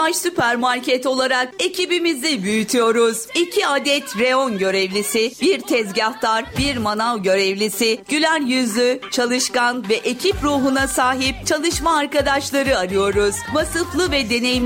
Taş Süpermarket olarak ekibimizi büyütüyoruz. 2 adet reyon görevlisi, 1 tezgahtar, 1 manav görevlisi, güler yüzlü, çalışkan ve ekip ruhuna sahip çalışma arkadaşları arıyoruz. Vasıflı ve deneyimli